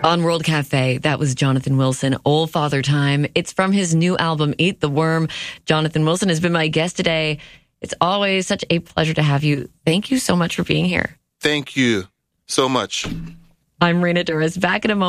On World Cafe, that was Jonathan Wilson, Old Father Time. It's from his new album, Eat the Worm. Jonathan Wilson has been my guest today. It's always such a pleasure to have you. Thank you so much for being here. Thank you so much. I'm Rena Duras, back in a moment.